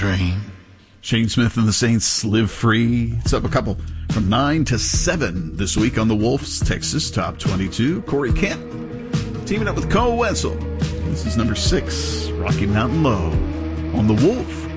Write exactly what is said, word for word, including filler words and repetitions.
Train. Shane Smith and the Saints, Live Free. It's up a couple from nine to seven this week on the Wolf's Texas Top twenty-two. Corey Kent teaming up with Cole Wetzel. This is number six, Rocky Mountain Low, on the Wolf